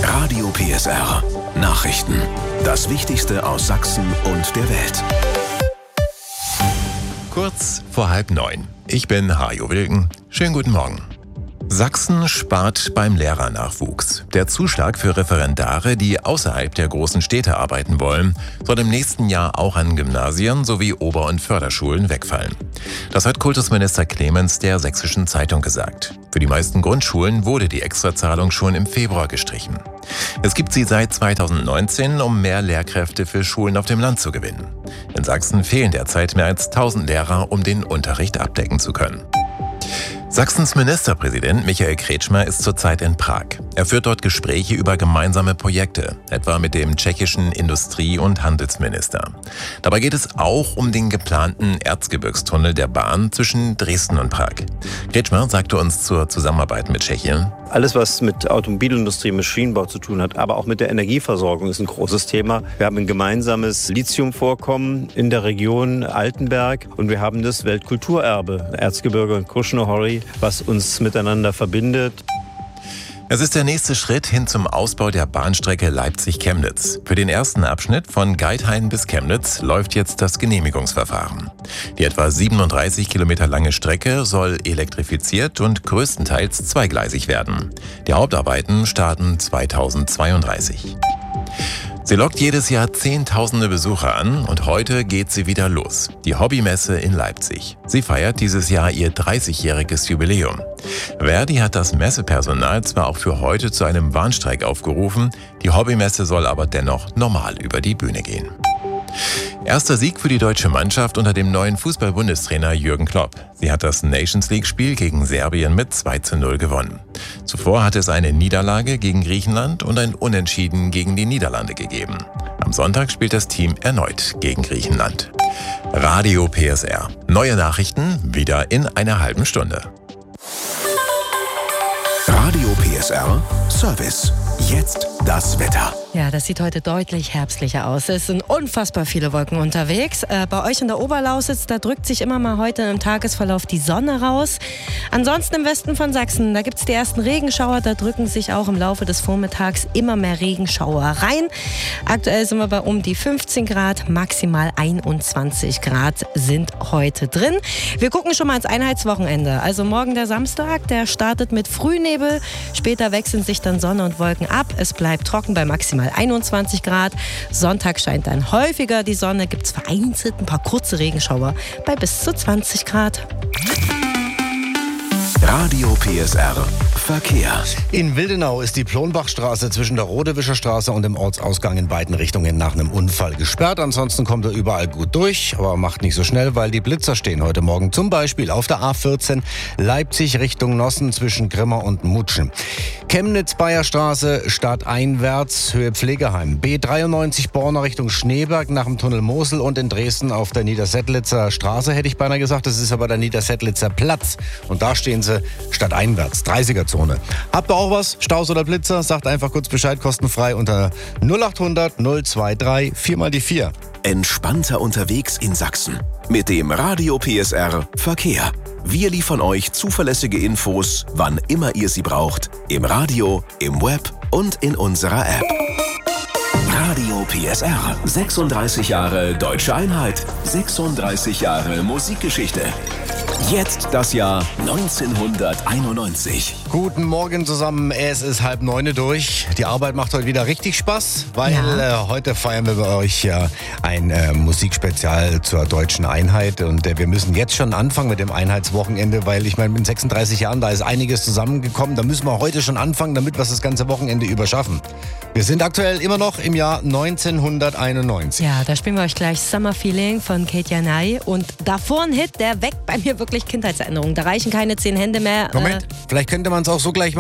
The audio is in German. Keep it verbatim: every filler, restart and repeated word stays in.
Radio P S R. Nachrichten. Das Wichtigste aus Sachsen und der Welt. Kurz vor halb neun. Ich bin Hajo Wilken. Schönen guten Morgen. Sachsen spart beim Lehrernachwuchs. Der Zuschlag für Referendare, die außerhalb der großen Städte arbeiten wollen, soll im nächsten Jahr auch an Gymnasien sowie Ober- und Förderschulen wegfallen. Das hat Kultusminister Clemens der Sächsischen Zeitung gesagt. Für die meisten Grundschulen wurde die Extrazahlung schon im Februar gestrichen. Es gibt sie seit zweitausendneunzehn, um mehr Lehrkräfte für Schulen auf dem Land zu gewinnen. In Sachsen fehlen derzeit mehr als tausend Lehrer, um den Unterricht abdecken zu können. Sachsens Ministerpräsident Michael Kretschmer ist zurzeit in Prag. Er führt dort Gespräche über gemeinsame Projekte, etwa mit dem tschechischen Industrie- und Handelsminister. Dabei geht es auch um den geplanten Erzgebirgstunnel der Bahn zwischen Dresden und Prag. Kretschmer sagte uns zur Zusammenarbeit mit Tschechien: Alles, was mit Automobilindustrie, Maschinenbau zu tun hat, aber auch mit der Energieversorgung ist ein großes Thema. Wir haben ein gemeinsames Lithiumvorkommen in der Region Altenberg und wir haben das Weltkulturerbe Erzgebirge und Krušné hory, was uns miteinander verbindet. Es ist der nächste Schritt hin zum Ausbau der Bahnstrecke Leipzig-Chemnitz. Für den ersten Abschnitt von Geithain bis Chemnitz läuft jetzt das Genehmigungsverfahren. Die etwa siebenunddreißig Kilometer lange Strecke soll elektrifiziert und größtenteils zweigleisig werden. Die Hauptarbeiten starten zweitausendzweiunddreißig. Sie lockt jedes Jahr Zehntausende Besucher an und heute geht sie wieder los. Die Hobbymesse in Leipzig. Sie feiert dieses Jahr ihr dreißigjähriges Jubiläum. Verdi hat das Messepersonal zwar auch für heute zu einem Warnstreik aufgerufen, die Hobbymesse soll aber dennoch normal über die Bühne gehen. Erster Sieg für die deutsche Mannschaft unter dem neuen Fußball-Bundestrainer Jürgen Klopp. Sie hat das Nations-League-Spiel gegen Serbien mit zwei zu null gewonnen. Zuvor hatte es eine Niederlage gegen Griechenland und ein Unentschieden gegen die Niederlande gegeben. Am Sonntag spielt das Team erneut gegen Griechenland. Radio P S R. Neue Nachrichten wieder in einer halben Stunde. Radio P S R Service. Jetzt das Wetter. Ja, das sieht heute deutlich herbstlicher aus. Es sind unfassbar viele Wolken unterwegs. Äh, bei euch in der Oberlausitz, da drückt sich immer mal heute im Tagesverlauf die Sonne raus. Ansonsten im Westen von Sachsen, da gibt es die ersten Regenschauer. Da drücken sich auch im Laufe des Vormittags immer mehr Regenschauer rein. Aktuell sind wir bei um die fünfzehn Grad, maximal einundzwanzig Grad sind heute drin. Wir gucken schon mal ins Einheitswochenende. Also morgen der Samstag, der startet mit Frühnebel. Später wechseln sich dann Sonne und Wolken ab. Es bleibt trocken bei maximal einundzwanzig Grad. Sonntag scheint dann häufiger die Sonne, gibt es vereinzelt ein paar kurze Regenschauer bei bis zu zwanzig Grad. Radio P S R Verkehr. In Wildenau ist die Plonbachstraße zwischen der Rodewischer Straße und dem Ortsausgang in beiden Richtungen nach einem Unfall gesperrt. Ansonsten kommt er überall gut durch, aber macht nicht so schnell, weil die Blitzer stehen heute Morgen. Zum Beispiel auf der A vierzehn Leipzig Richtung Nossen zwischen Grimma und Mutschen. Chemnitz-Bayer-Straße stadteinwärts Höhe Pflegeheim. B dreiundneunzig Borna Richtung Schneeberg nach dem Tunnel Mosel und in Dresden auf der Niedersettlitzer Straße, hätte ich beinahe gesagt. Das ist aber der Niedersettlitzer Platz. Und da stehen sie stadteinwärts, dreißiger-Zone. Habt ihr auch was? Staus oder Blitzer? Sagt einfach kurz Bescheid, kostenfrei unter null achthundert null drei vier mal die vier. Entspannter unterwegs in Sachsen. Mit dem Radio P S R Verkehr. Wir liefern euch zuverlässige Infos, wann immer ihr sie braucht. Im Radio, im Web und in unserer App. Radio P S R. sechsunddreißig Jahre Deutsche Einheit. sechsunddreißig Jahre Musikgeschichte. Jetzt das Jahr neunzehnhunderteinundneunzig. Guten Morgen zusammen, es ist halb neune durch. Die Arbeit macht heute wieder richtig Spaß, weil Ja. äh, heute feiern wir bei euch ja ein äh, Musikspezial zur Deutschen Einheit. Und äh, wir müssen jetzt schon anfangen mit dem Einheitswochenende, weil ich meine, mit sechsunddreißig Jahren, da ist einiges zusammengekommen. Da müssen wir heute schon anfangen, damit wir es das ganze Wochenende überschaffen. Wir sind aktuell immer noch im Jahr neunzehnhunderteinundneunzig. Ja, da spielen wir euch gleich Summer Feeling von Kate Janai. Und davor ein Hit, der weckt bei mir wirklich Kindheitserinnerungen. Da reichen keine zehn Hände mehr. Moment, Äh, vielleicht könnte man es auch so gleich machen.